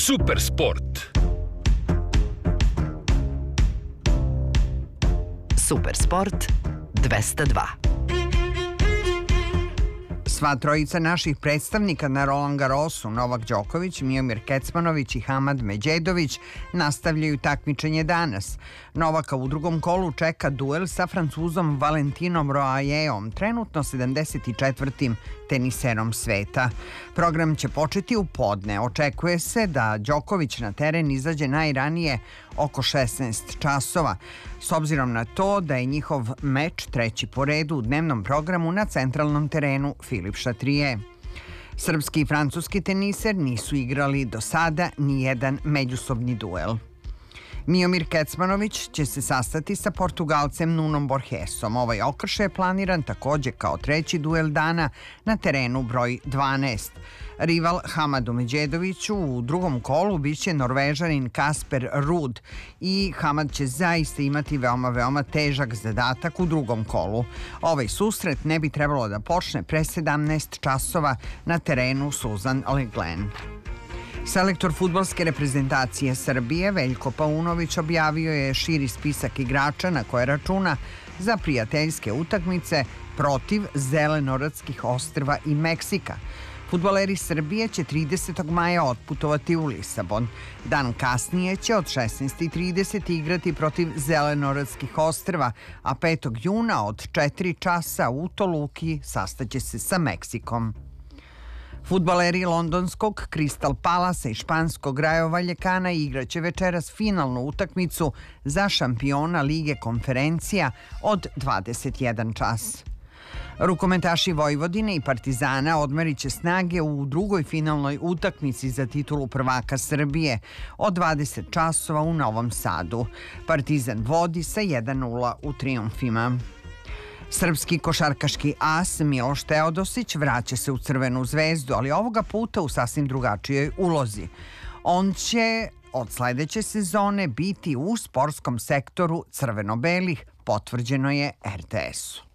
Super sport. Super sport 202. Sva trojica naših predstavnika na Roland Garrosu, Novak Đoković, Miomir Kecmanović i Hamad Medjedović, nastavljaju takmičenje danas. Novaka u drugom kolu čeka duel sa Francuzom Valentinom Roayeom, trenutno 74. teniserom sveta. Program će početi u podne. Očekuje se da Đoković na teren izađe najranije oko 16 časova, s obzirom na to da je njihov meč treći po redu u dnevnom programu na centralnom terenu Filip Chatrier. Srpski i francuski teniser nisu igrali do sada ni jedan međusobni duel. Miomir Kecmanović će se sastati sa Portugalcem Nunom Borgesom. Ovaj okršaj je planiran takođe kao treći duel dana na terenu broj 12. Rival Hamadu Medjedoviću u drugom kolu biće Norvežanin Kasper Ruud i Hamad će zaista imati veoma težak zadatak u drugom kolu. Ovaj susret ne bi trebalo da počne pre 17 časova na terenu Suzan Leglen. Selektor fudbalske reprezentacije Srbije Veljko Paunović objavio je širi spisak igrača na koje računa za prijateljske utakmice protiv Zelenorodskih ostrva i Meksika. Fudbaleri Srbije će 30. maja otputovati u Lisabon. Dan kasnije će od 16:30 igrati protiv Zelenorodskih ostrva, a 5. juna od 4 časa u Toluki sastaće se sa Meksikom. Fudbaleri londonskog Crystal Palasa i španskog Rayo Vallecana igraće večeras finalnu utakmicu za šampiona Lige konferencija od 21 čas. Rukometaši Vojvodine i Partizana odmerit će snage u drugoj finalnoj utakmici za titulu prvaka Srbije od 20 časova u Novom Sadu. Partizan vodi sa 1:0 u trijumfima. Srpski košarkaški as Miloš Teodosić vraća se u Crvenu zvezdu, ali ovoga puta u sasvim drugačijoj ulozi. On će od sledeće sezone biti u sportskom sektoru crveno-belih, potvrđeno je RTS-u.